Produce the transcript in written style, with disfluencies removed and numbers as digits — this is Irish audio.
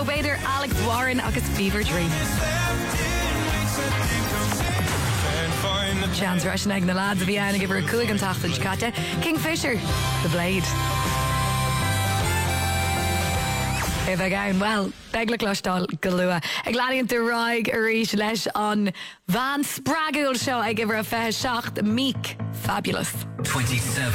Joe Bader, Alex Warren agus Fever Dream. Chance Russian ag na lads a bhí anna give her a cúig an tachtaid caite. Kingfisher, The Blade. If I go well, begla clostal galua. Ag ladian de raig a ríis leis on Van Spragul show. I give her a fair shacht meek. Fabulous. 27.